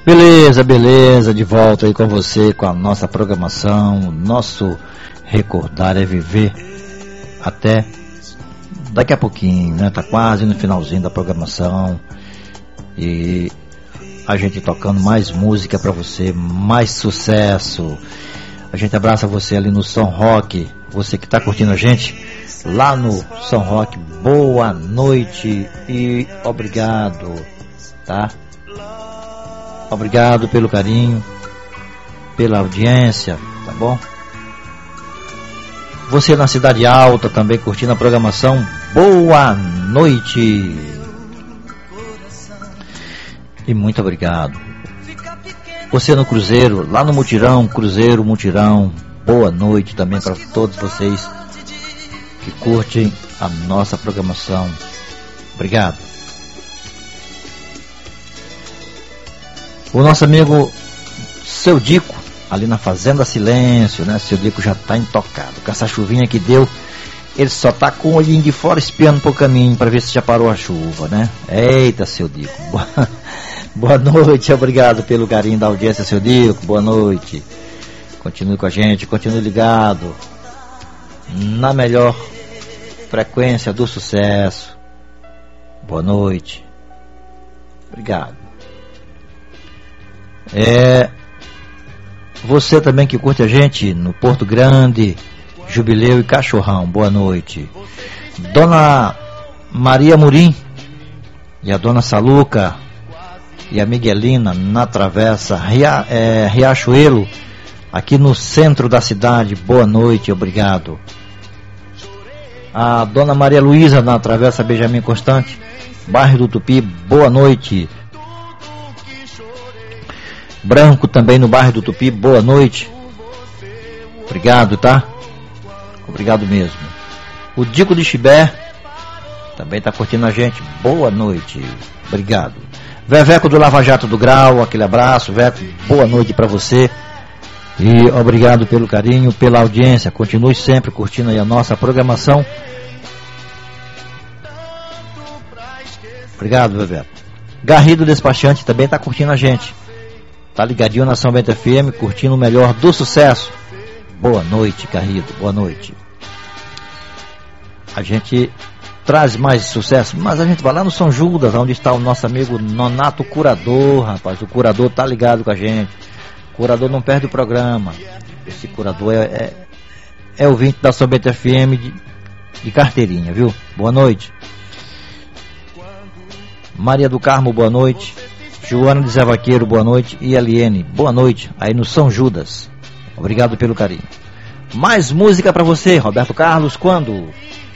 Beleza, de volta aí com você, com a nossa programação. Nosso Recordar é Viver até daqui a pouquinho, né? Tá quase no finalzinho da programação e a gente tocando mais música pra você, mais sucesso. A gente abraça você ali no São Roque, você que tá curtindo a gente lá no São Roque. Boa noite e obrigado, tá? Obrigado pelo carinho, pela audiência, tá bom? Você na Cidade Alta também curtindo a programação, boa noite. E muito obrigado. Você no Cruzeiro, lá no Mutirão, Cruzeiro, Mutirão, boa noite também para todos vocês que curtem a nossa programação. Obrigado. O nosso amigo Seu Dico, ali na Fazenda Silêncio, né? Seu Dico já tá intocado. Com essa chuvinha que deu, ele só tá com o olhinho de fora espiando pro caminho para ver se já parou a chuva, né? Eita, Seu Dico. Boa noite, obrigado pelo carinho da audiência, Seu Dico. Boa noite. Continue com a gente, continue ligado na melhor frequência do sucesso. Boa noite. Obrigado. Você também que curte a gente no Porto Grande, Jubileu e Cachorrão, boa noite. Dona Maria Murim e a Dona Saluca e a Miguelina na Travessa Riachuelo, aqui no centro da cidade, boa noite, obrigado. A Dona Maria Luísa na Travessa Benjamin Constante, bairro do Tupi, boa noite. Branco também no bairro do Tupi, boa noite. Obrigado, tá? Obrigado mesmo. O Dico de Chibé também tá curtindo a gente, boa noite. Obrigado. Veveco do Lava Jato do Grau, aquele abraço, Veco, boa noite pra você. E obrigado pelo carinho, pela audiência. Continue sempre curtindo aí a nossa programação. Obrigado, Veveco. Garrido Despachante também tá curtindo a gente. Tá ligadinho na São Bento FM, curtindo o melhor do sucesso. Boa noite, Garrido, boa noite. A gente traz mais sucesso, mas a gente vai lá no São Judas, onde está o nosso amigo Nonato Curador, rapaz. O curador tá ligado com a gente. O curador não perde o programa. Esse curador é ouvinte da São Bento FM de carteirinha, viu? Boa noite. Maria do Carmo, boa noite. Joana de Zé Vaqueiro, boa noite. E Eliene, boa noite, aí no São Judas. Obrigado pelo carinho. Mais música pra você, Roberto Carlos, quando?